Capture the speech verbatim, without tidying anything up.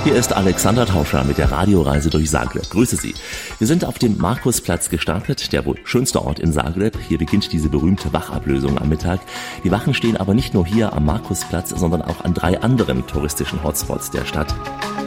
Hier ist Alexander Tauscher mit der Radioreise durch Zagreb. Grüße Sie. Wir sind auf dem Markusplatz gestartet, der wohl schönste Ort in Zagreb. Hier beginnt diese berühmte Wachablösung am Mittag. Die Wachen stehen aber nicht nur hier am Markusplatz, sondern auch an drei anderen touristischen Hotspots der Stadt.